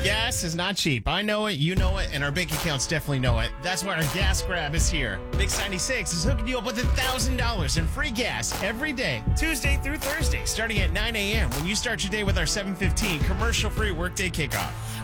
Gas is not cheap. I know it, you know it, and our bank accounts definitely know it. That's why our gas grab is here. Mix 96 is hooking you up with $1,000 in free gas every day, Tuesday through Thursday, starting at 9 a.m. when you start your day with our 7:15 commercial-free workday kickoff.